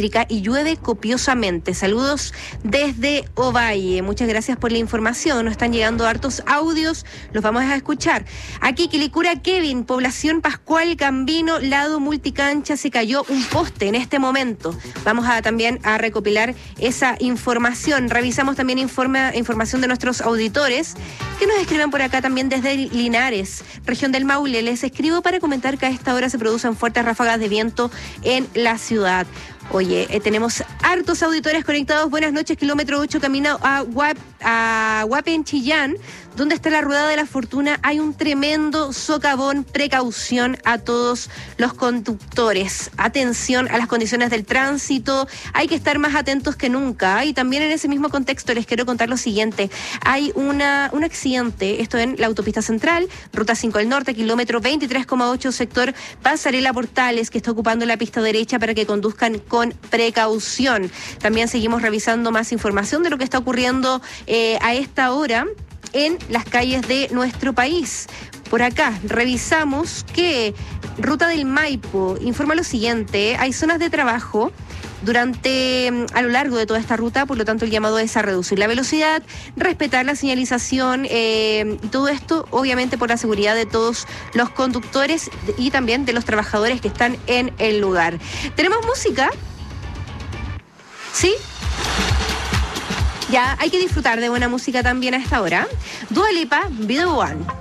eléctrica y llueve copiosamente. Saludos desde Ovalle. Muchas gracias por la información. Nos están llegando hartos audios, los vamos a escuchar. Aquí, Quilicura Kevin, población Pascual Gambino, lado multicancha, se cayó un poste en este momento. Vamos también a recopilar esa información. Revisamos también información de nuestros auditores que nos escriben por acá también desde Linares, región del Maule. Les escribo para comentar que a esta hora se producen fuertes ráfagas de viento en la ciudad. Oye, tenemos hartos auditores conectados. Buenas noches, kilómetro 8, camino a Guape en Chillán, donde está la Rueda de la Fortuna. Hay un tremendo socavón. Precaución a todos los conductores. Atención a las condiciones del tránsito. Hay que estar más atentos que nunca. Y también en ese mismo contexto les quiero contar lo siguiente. Hay un accidente, esto en la autopista central, ruta 5 del norte, kilómetro 23,8, sector Pasarela Portales, que está ocupando la pista derecha para que conduzcan con precaución. También seguimos revisando más información de lo que está ocurriendo a esta hora en las calles de nuestro país. Por acá revisamos que Ruta del Maipo informa lo siguiente: hay zonas de trabajo a lo largo de toda esta ruta, por lo tanto el llamado es a reducir la velocidad, respetar la señalización, y todo esto obviamente por la seguridad de todos los conductores y también de los trabajadores que están en el lugar. ¿Tenemos música? ¿Sí? Ya, hay que disfrutar de buena música también a esta hora. Dua Lipa, Be The One.